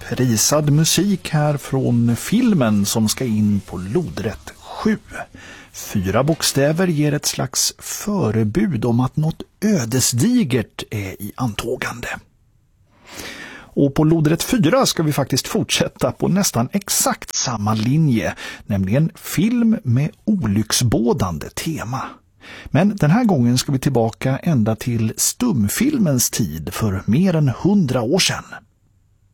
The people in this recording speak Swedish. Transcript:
prisad musik här från filmen som ska in på lodrätt 7. 4 bokstäver ger ett slags förebud om att något ödesdigert är i antågande. Och på lodrätt 4 ska vi faktiskt fortsätta på nästan exakt samma linje, nämligen film med olycksbådande tema. Men den här gången ska vi tillbaka ända till stumfilmens tid för mer än 100 år sedan.